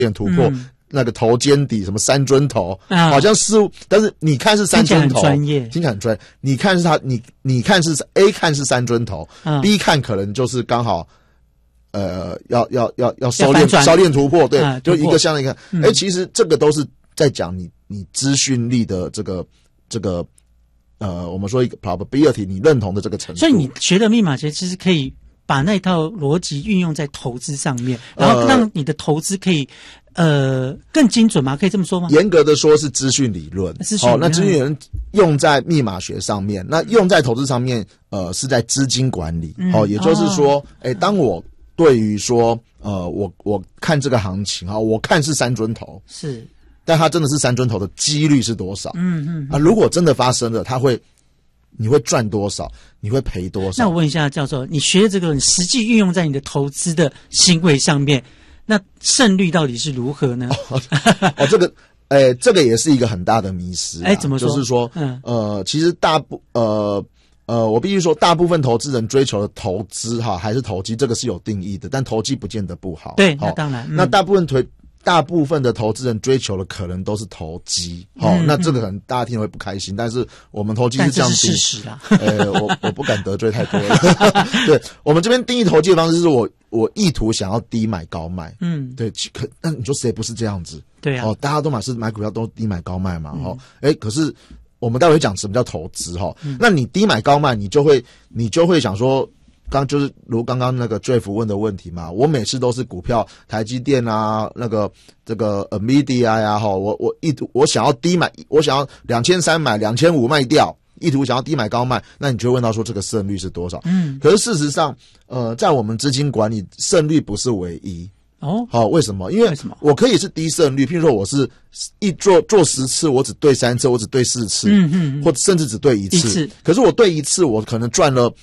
点突破。那个头肩底什么三尊头，好像是，但是你看是三尊头， 听起来很专业。你看是他，你看是 A 看是三尊头，B 看可能就是刚好，要收敛突破，对，就一个像一个，其实这个都是在讲你资讯力的这个。我们说一个 probability， 你认同的这个程度。 所以你学的密码学其实可以把那套逻辑运用在投资上面，然后让你的投资可以更精准吗？可以这么说吗？ 严格的说是资讯理论。那资讯理论用在密码学上面，那用在投资上面，是在资金管理。也就是说，当我对于说，我看这个行情，我看是三尊头， 是。 但它真的是三尊头的几率是多少？如果真的发生了，你会赚多少？你会赔多少？ 那我问一下教授，你学这个，你实际运用在你的投资的行为上面，那胜率到底是如何呢？ 这个也是一个很大的迷思。 怎么说？ 就是说，其实我必须说，大部分投资人追求的投资还是投机，这个是有定义的，但投机不见得不好。 对，那当然。 那大部分的投资人追求的可能都是投机，那这个可能大家听了会不开心，但是我们投机是这样定义， 但这是事实啦。 我不敢得罪太多了。对，我们这边定义投机的方式是我意图想要低买高卖，对，那你说谁不是这样子？ 对啊，大家都是买股票都低买高卖嘛，可是我们待会讲什么叫投资那你低买高卖，你就会想说。就是如刚刚那个 Jeff 问的问题嘛，我每次都是股票台积电啊，这个 Nvidia 呀，我想要低买，我想要2300买2500卖掉，意图想要低买高卖，那你就会问到说这个胜率是多少？可是事实上，在我们资金管理，胜率不是唯一。为什么？因为我可以是低胜率，譬如说我是做10次，我只对3次，我只对4次，或者甚至只对1次。可是我对1次，我可能赚了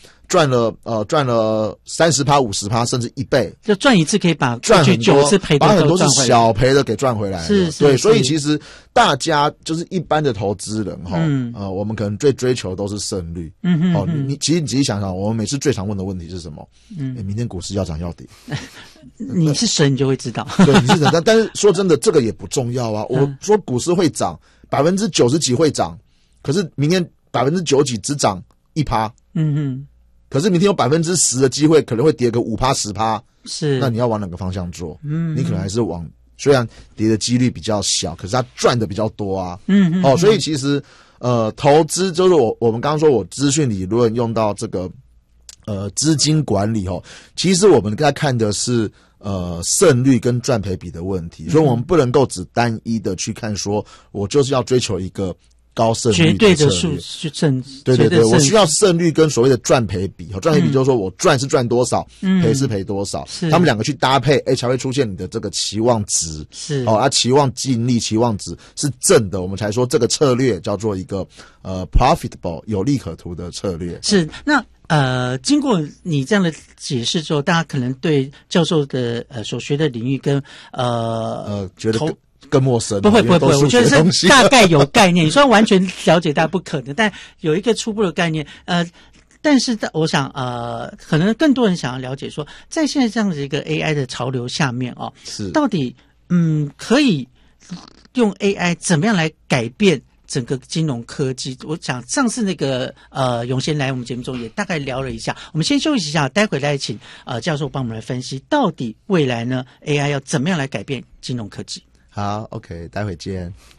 30%、50%，甚至1倍。 就赚1次可以把赚很多 9次赔的把很多是小赔的给赚回来。 是， 对，所以其实大家就是一般的投资人我们可能最追求都是胜率。你其实你仔细想想，我们每次最常问的问题是什么？明天股市要涨要跌？ 你是神，你就会知道。 对，你是神，但是说真的，这个也不重要啊。我说股市会涨90%几会涨，可是明天90%几只涨1%。可是明天有10%的机会，可能会跌个5%、10%。 是， 那你要往哪个方向做？你可能还是往虽然跌的几率比较小，可是它赚的比较多啊。所以其实投资就是我们刚刚说我资讯理论用到这个资金管理其实我们在看的是胜率跟赚赔比的问题，所以我们不能够只单一的去看说我就是要追求一个高胜率绝对的数去胜， 对，我需要胜率跟所谓的赚赔比。赚赔比就是说我赚是赚多少，赔是赔多少，他们两个去搭配，才会出现你的这个期望值。 是期望净利、期望值是正的，我们才说这个策略叫做一个profitable 有利可图的策略。 是那。经过你这样的解释之后，大家可能对教授的所学的领域跟觉得更陌生。 不会，我觉得是大概有概念。你说完全了解，大家不可能，但有一个初步的概念。但是我想可能更多人想要了解说，在现在这样的一个 AI 的潮流下面是到底可以用 AI 怎么样来改变整个金融科技？我想上次那个永贤来我们节目中也大概聊了一下，我们先休息一下，待会来请教授帮我们来分析到底未来呢 AI 要怎么样来改变金融科技。 好 OK， 待会见。